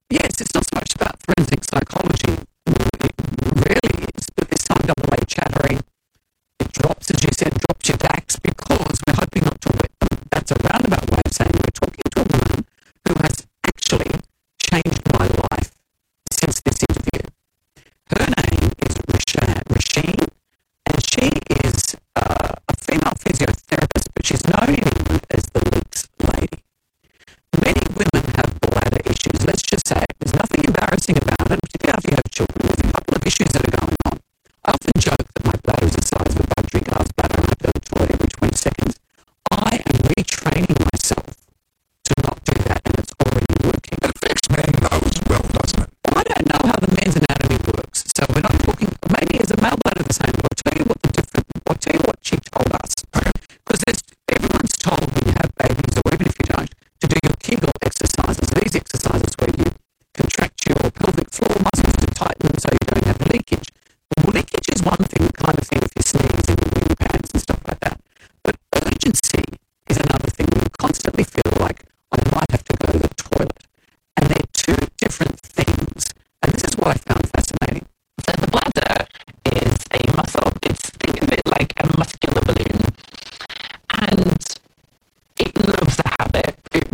Yes, it's not so much about forensic psychology. It really is, but this time AA chattering, it drops, as you said, drops your backs because we're hoping not to wet them. That's a roundabout way of saying we're talking to a woman who has actually changed my life since this interview. Her name is Rasheen, and she is a female physiotherapist, but she's known in England as the Leaks Lady. Many women have bladder issues. Let's just say there's nothing embarrassing about it, particularly after you have children. There's a couple of issues that are going on. I often joke that my bladder is the size of a Budgie glass bladder and I go to the toilet every 20 seconds. I am retraining myself to not do that, and it's already working. It affects men though as well, doesn't it? I don't know how the men's anatomy works, so we're not talking. Maybe as a male bladder the same, but I'll tell you what she told us. Because everyone's told when you have babies, or even if you don't, to do your Kegel exercises. These exercises where you contract your pelvic floor muscles to tighten so you don't have leakage. Well, leakage is one thing, kind of thing, if you sneeze in your pants and stuff like that. But urgency is another thing. You constantly feel like I might have to go to the toilet. And they're two different things. And this is what I found